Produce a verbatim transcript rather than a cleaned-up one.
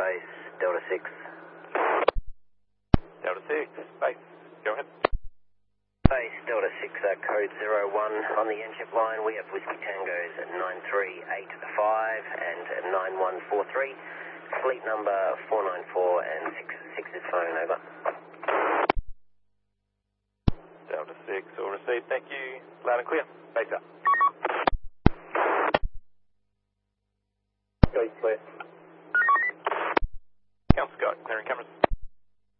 base, Delta six. Delta six, base, go ahead. Base, Delta six, uh, code zero one. On the N-ship line, we have Whiskey Tangos at nine three eight five and nine one four three. Fleet number four nine four and six six is phone, over. Delta six, all received, thank you. Loud and clear, base up.